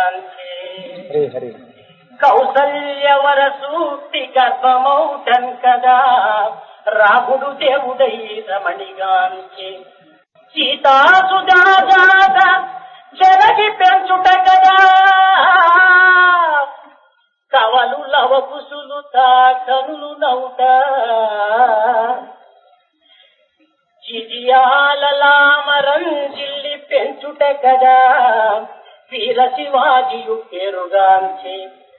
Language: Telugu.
పేరుగాంచే కౌసల్యవర సూక్తి గర్భమౌటన్ కదా రాముడు దేవుడై రమణిగాంచే సీతాసుజాత జలగి పెంచుట కదా కవలు లవకుసులుతా కనులు నౌట చిజియాలలామరం జిల్లి పెంచుట కదా వీర శివాజియు పేరుగాంచే